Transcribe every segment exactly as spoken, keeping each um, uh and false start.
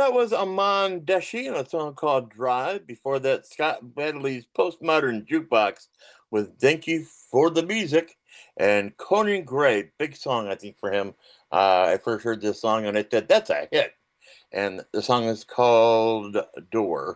That was Amon Deshi and a song called Drive. Before that, Scott Bradley's Postmodern Jukebox with Thank You for the Music. And Conan Gray, big song, I think, for him. Uh, I first heard this song and it said, that's a hit. And the song is called Door.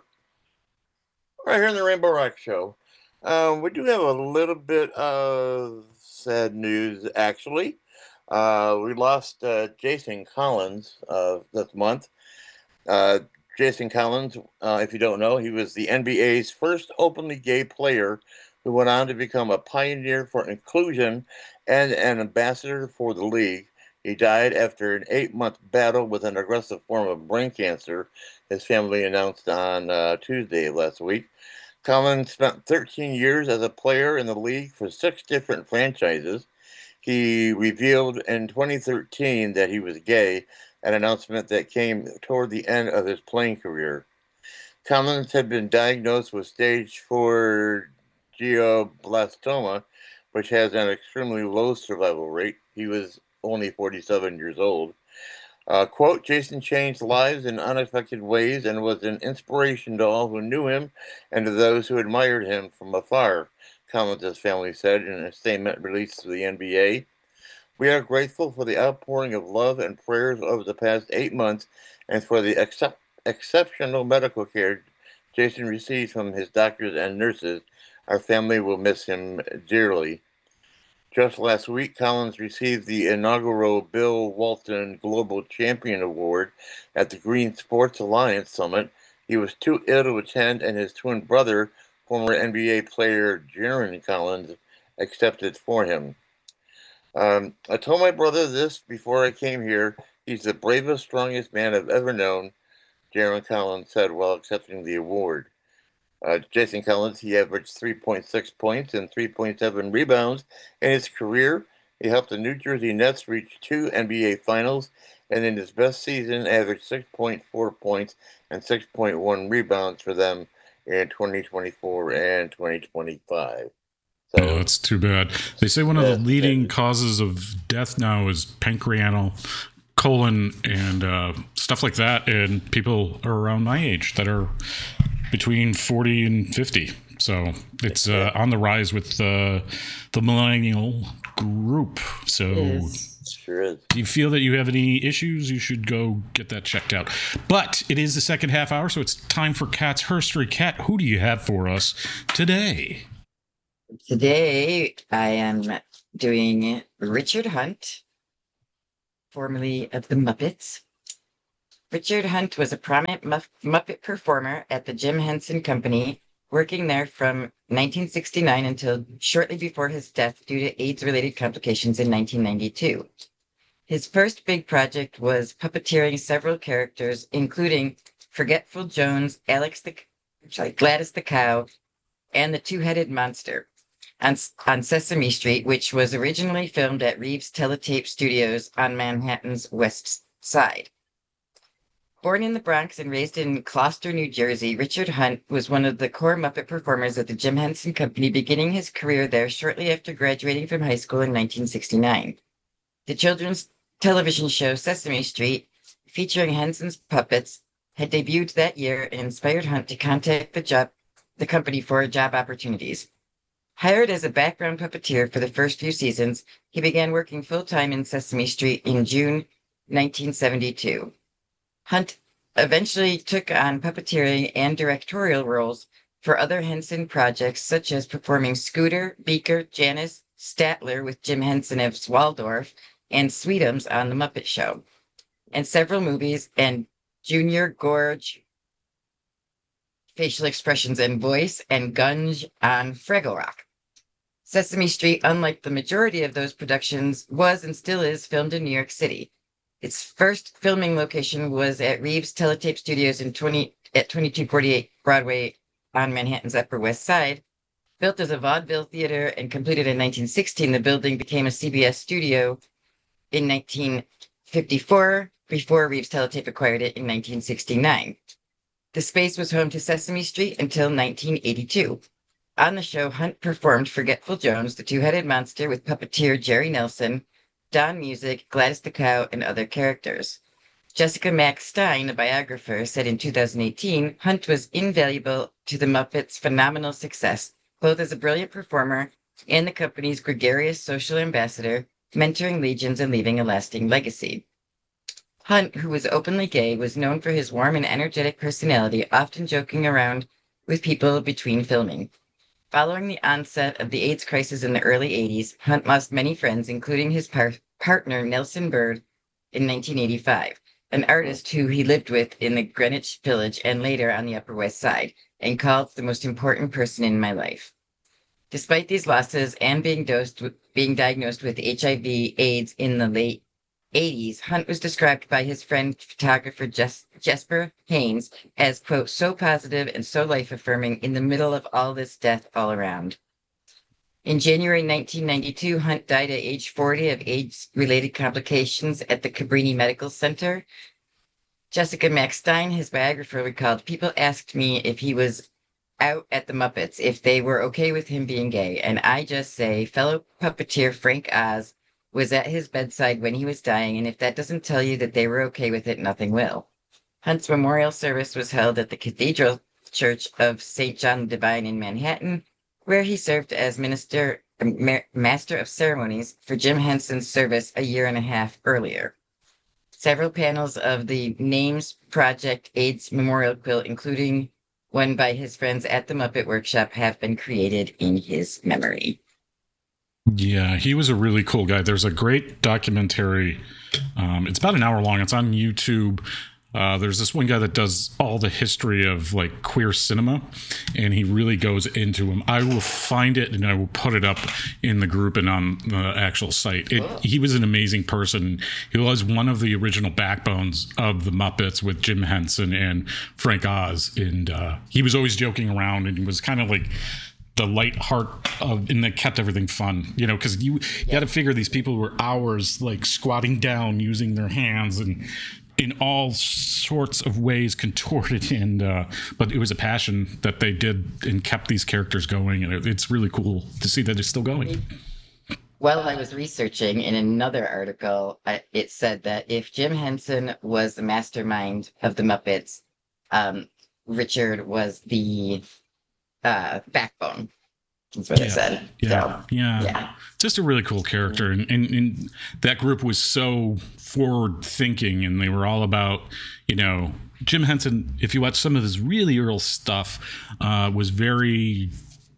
Right here in the Rainbow Rock Show. Um, we do have a little bit of sad news, actually. Uh, we lost uh, Jason Collins uh, this month. Uh, Jason Collins, uh, if you don't know, he was the N B A's first openly gay player who went on to become a pioneer for inclusion and an ambassador for the league. He died after an eight-month battle with an aggressive form of brain cancer, his family announced on uh, Tuesday last week. Collins spent thirteen years as a player in the league for six different franchises. He revealed in twenty thirteen that he was gay, an announcement that came toward the end of his playing career. Collins had been diagnosed with stage four glioblastoma, which has an extremely low survival rate. He was only forty-seven years old. Uh, quote, Jason changed lives in unexpected ways and was an inspiration to all who knew him and to those who admired him from afar, Collins' family said in a statement released to the N B A. We are grateful for the outpouring of love and prayers over the past eight months and for the excep- exceptional medical care Jason received from his doctors and nurses. Our family will miss him dearly. Just last week, Collins received the inaugural Bill Walton Global Champion Award at the Green Sports Alliance Summit. He was too ill to attend, and his twin brother, former N B A player Jaron Collins, accepted for him. Um, I told my brother this before I came here. He's the bravest, strongest man I've ever known, Jaron Collins said while accepting the award. Uh, Jason Collins, he averaged three point six points and three point seven rebounds in his career. He helped the New Jersey Nets reach two N B A Finals, and in his best season, averaged six point four points and six point one rebounds for them in twenty twenty-four and twenty twenty-five. So, yeah, that's too bad. They say one of the leading causes of death now is pancreatal colon and uh, stuff like that, and people are around my age that are between forty and fifty. So it's uh, on the rise with uh, the millennial group. So it sure is. Do you feel that you have any issues? You should go get that checked out. But it is the second half hour, so it's time for Kat's Herstory. Kat, who do you have for us today? Today, I am doing Richard Hunt, formerly of the Muppets. Richard Hunt was a prominent Muppet performer at the Jim Henson Company, working there from nineteen sixty-nine until shortly before his death due to AIDS-related complications in nineteen ninety-two. His first big project was puppeteering several characters, including Forgetful Jones, Alex the, sorry, Gladys the Cow, and the Two-Headed Monster on, on Sesame Street, which was originally filmed at Reeves Teletape Studios on Manhattan's West Side. Born in the Bronx and raised in Gloucester, New Jersey, Richard Hunt was one of the core Muppet performers at the Jim Henson Company, beginning his career there shortly after graduating from high school in nineteen sixty-nine. The children's television show Sesame Street, featuring Henson's puppets, had debuted that year and inspired Hunt to contact the job, the company for job opportunities. Hired as a background puppeteer for the first few seasons, he began working full-time in Sesame Street in June nineteen seventy-two. Hunt eventually took on puppeteering and directorial roles for other Henson projects, such as performing Scooter, Beaker, Janice, Statler with Jim Henson as Waldorf, and Sweetums on The Muppet Show, and several movies, and Junior Gorge, Facial Expressions and Voice, and Gunge on Fraggle Rock. Sesame Street, unlike the majority of those productions, was and still is filmed in New York City. Its first filming location was at Reeves Teletape Studios in twenty at twenty-two forty-eight Broadway on Manhattan's Upper West Side. Built as a vaudeville theater and completed in nineteen sixteen, the building became a C B S studio in nineteen fifty-four, before Reeves Teletape acquired it in nineteen sixty-nine. The space was home to Sesame Street until nineteen eighty-two. On the show, Hunt performed Forgetful Jones, the Two-Headed Monster, with puppeteer Jerry Nelson, Don Music, Gladys the Cow, and other characters. Jessica Max Stein, a biographer, said in two thousand eighteen, Hunt was invaluable to the Muppets' phenomenal success, both as a brilliant performer and the company's gregarious social ambassador, mentoring legions and leaving a lasting legacy. Hunt, who was openly gay, was known for his warm and energetic personality, often joking around with people between filming. Following the onset of the AIDS crisis in the early eighties, Hunt lost many friends, including his par- partner Nelson Bird in nineteen eighty-five, an artist who he lived with in the Greenwich Village and later on the Upper West Side, and called the most important person in my life. Despite these losses and being, dosed with, being diagnosed with H I V AIDS in the late eighties, Hunt was described by his friend photographer Jes- Jesper Haynes as, quote, so positive and so life-affirming in the middle of all this death all around. In January nineteen ninety-two, Hunt died at age forty of AIDS-related complications at the Cabrini Medical Center. Jessica Max Stein, his biographer, recalled, people asked me if he was out at the Muppets, if they were okay with him being gay, and I just say, fellow puppeteer Frank Oz was at his bedside when he was dying, and if that doesn't tell you that they were okay with it, nothing will. Hunt's memorial service was held at the Cathedral Church of Saint John the Divine in Manhattan, where he served as minister, ma- master of ceremonies for Jim Henson's service a year and a half earlier. Several panels of the Names Project AIDS Memorial Quilt, including one by his friends at the Muppet Workshop, have been created in his memory. Yeah, he was a really cool guy. There's a great documentary. Um, it's about an hour long. It's on YouTube. Uh, there's this one guy that does all the history of like queer cinema, and he really goes into him. I will find it and I will put it up in the group and on the actual site. It, he was an amazing person. He was one of the original backbones of the Muppets with Jim Henson and Frank Oz, and uh, he was always joking around, and he was kind of like the light heart of, and that kept everything fun, you know, because you, you yeah. got to figure these people were hours like squatting down using their hands and in all sorts of ways contorted, and uh, but it was a passion that they did and kept these characters going, and it, it's really cool to see that it's still going. While I was researching in another article, I, it said that if Jim Henson was the mastermind of the Muppets, um, Richard was the uh, backbone. That's what yeah, it said. Yeah, so, yeah, yeah, just a really cool character, and, and and that group was so forward thinking, and they were all about, you know, Jim Henson. If you watch some of his really early stuff, uh, was very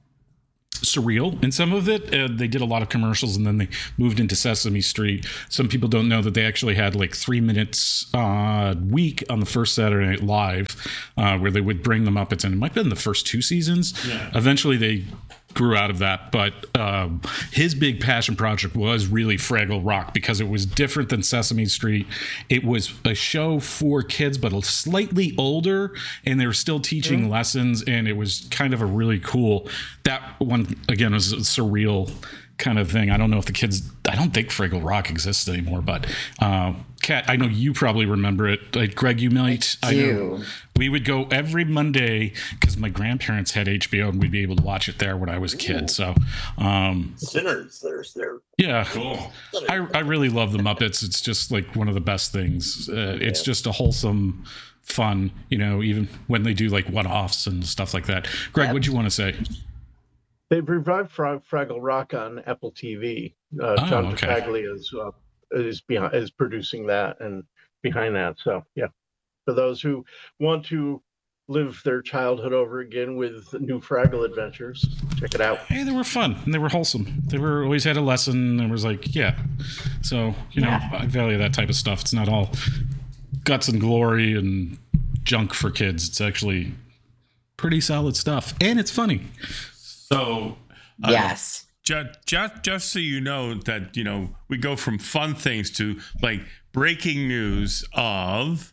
surreal in some of it. Uh, they did a lot of commercials, and then they moved into Sesame Street. Some people don't know that they actually had like three minutes a uh, week on the first Saturday Night Live, uh, where they would bring the Muppets in. It might have been the first two seasons. Yeah. Eventually, they grew out of that, but um, his big passion project was really Fraggle Rock, because it was different than Sesame Street. It was a show for kids, but slightly older, and they were still teaching mm-hmm. lessons, and it was kind of a really cool, that one again was a surreal kind of thing. I don't know if the kids, I don't think Fraggle Rock exists anymore, but uh, Kat, I know you probably remember it. Like Greg, you might. I, I do. know we would go every Monday because my grandparents had H B O, and we'd be able to watch it there when I was a kid. So, um, Sinners, there's there. Yeah, cool. I I really love the Muppets. It's just like one of the best things. Uh, it's yeah. just a wholesome, fun. You know, even when they do like one-offs and stuff like that. Greg, yep. What'd you want to say? They've revived Fra- Fraggle Rock on Apple T V. Uh, oh, John okay. Pataglia is uh, is behind is producing that and behind that. So yeah, for those who want to live their childhood over again with new Fraggle adventures, check it out. Hey, they were fun and they were wholesome. They were always had a lesson. And it was like, yeah. So you know, yeah. I value that type of stuff. It's not all guts and glory and junk for kids. It's actually pretty solid stuff, and it's funny. So, uh, yes, just, just just so you know that, you know, we go from fun things to like breaking news of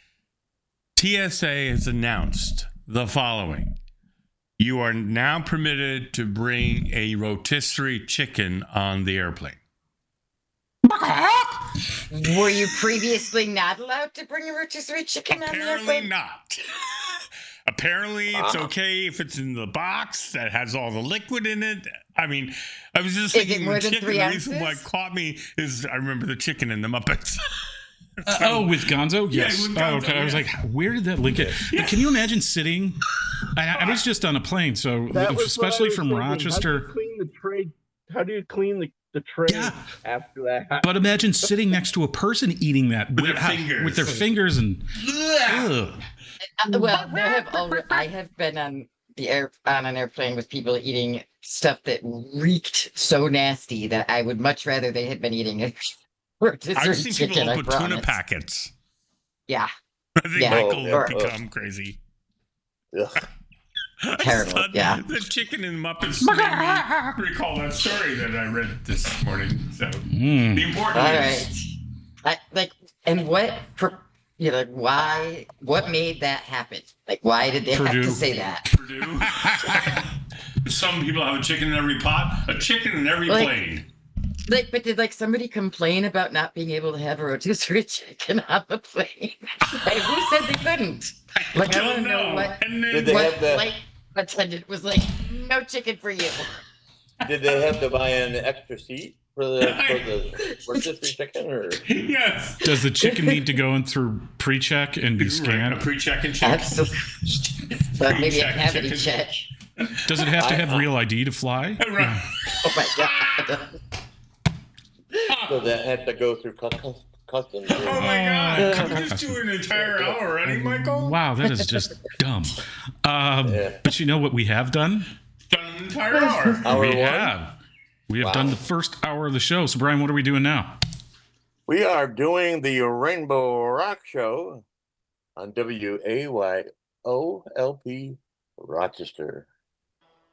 T S A has announced the following. You are now permitted to bring a rotisserie chicken on the airplane. Were you previously not allowed to bring a rotisserie chicken Apparently on the airplane? not. Apparently, it's okay if it's in the box that has all the liquid in it. I mean, I was just is thinking it more the than chicken. three The ounces? reason what caught me is I remember the chicken in the Muppets. Uh, oh, with Gonzo? Yeah, Yes. with Oh, Gonzo, okay. I was yeah. like, where did that link it? But can you imagine sitting? I, I was just on a plane, so That was what I especially was from thinking. Rochester. How do you clean the tray? How do you clean the, the tray Yeah. after that? But imagine sitting next to a person eating that With their how- fingers. with their fingers and. Ugh. Uh, well, there have already, I have been on the air on an airplane with people eating stuff that reeked so nasty that I would much rather they had been eating it. rotisserie I've seen people chicken, I open tuna promise. packets. Yeah, I think Yeah. Michael Oh, would yeah. become crazy. Ugh. I Terrible, thought yeah. The chicken in Muppets made me recall that story that I read this morning. So Mm. the important all is right. I, like, and what, pro- you know, why, what made that happen? Like, why did they have Purdue. to say that? Purdue. Some people have a chicken in every pot, a chicken in every Like- plane. Like, but did like somebody complain about not being able to have a rotisserie chicken on the plane? Like, who said they couldn't? Like, I Don't want to know know. what, And then Did they what have the- flight attendant was like, no chicken for you. Did they have to buy an extra seat for the for the rotisserie chicken? Or yes. Does the chicken need to go in through pre-check and be Right, a scanned? pre-check and check. Absolutely. But maybe a Check, cavity chicken. check. Does it have to I- have I- real I D to fly? Right. Oh my god. so that had to go through cu- cu- customs? Oh my God! Can we just do an entire hour already, Michael? Wow, that is just dumb. Um, Yeah. But you know what we have done? Done an entire hour. Hour we one? have. We have Wow. done the first hour of the show. So, Brian, what are we doing now? We are doing the Rainbow Rock Show on W A Y O L P Rochester.